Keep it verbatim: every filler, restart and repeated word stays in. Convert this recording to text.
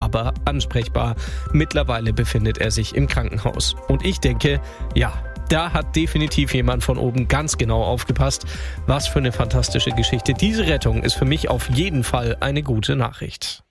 aber ansprechbar. Mittlerweile befindet er sich im Krankenhaus. Und ich denke, ja, da hat definitiv jemand von oben ganz genau aufgepasst. Was für eine fantastische Geschichte. Diese Rettung ist für mich auf jeden Fall eine gute Nachricht.